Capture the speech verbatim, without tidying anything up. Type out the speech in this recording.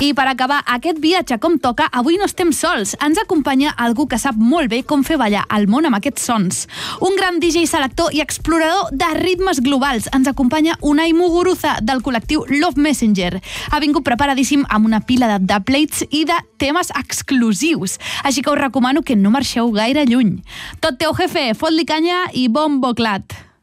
I per acabar aquest viatge com toca, avui no estem sols. Ens acompanya algú que sap molt bé com fer ballar el món amb aquests sons. Un gran D J selector i explorador de ritmes globals. Ens acompanya Unai Muguruza, del col·lectiu Love Messenger. Ha vingut preparadíssim amb una pila de dubplates i de temes exclusius. Així que us recomano que no marxeu gaire lluny. Tot teu, jefe, fot-li canya i bon boclat.